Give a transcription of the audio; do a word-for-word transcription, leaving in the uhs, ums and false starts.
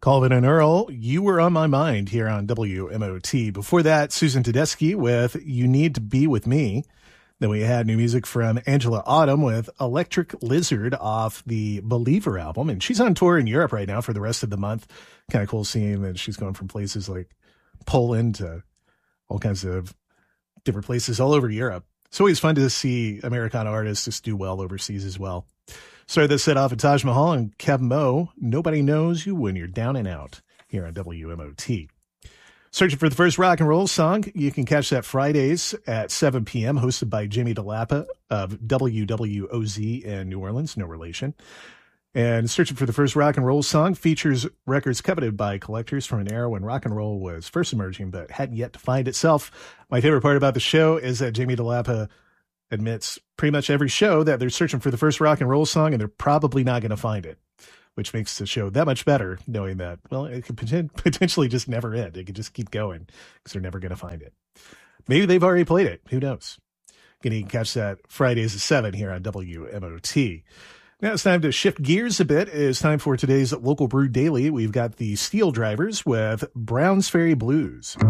Colvin and Earl, You Were on My Mind here on W M O T. Before that, Susan Tedeschi with You Need to Be With Me. Then we had new music from Angela Autumn with Electric Lizard off the Believer album. And she's on tour in Europe right now for the rest of the month. Kind of cool seeing that she's going from places like Poland to all kinds of different places all over Europe. It's always fun to see Americana artists just do well overseas as well. Started this set off at Taj Mahal and Kev Mo. Nobody knows you when you're down and out here on W M O T. Searching for the first rock and roll song. You can catch that Fridays at seven p.m. hosted by Jimmy DeLappa of W W O Z in New Orleans, no relation. And Searching for the First Rock and Roll Song features records coveted by collectors from an era when rock and roll was first emerging but hadn't yet to find itself. My favorite part about the show is that Jamie DeLappa admits pretty much every show that they're searching for the first rock and roll song and they're probably not going to find it, which makes the show that much better knowing that, well, it could potentially just never end. It could just keep going because they're never going to find it. Maybe they've already played it. Who knows? Again, you can catch that Fridays at seven here on W M O T. Now it's time to shift gears a bit. It's time for today's Local Brew Daily. We've got the Steel Drivers with Browns Ferry Blues.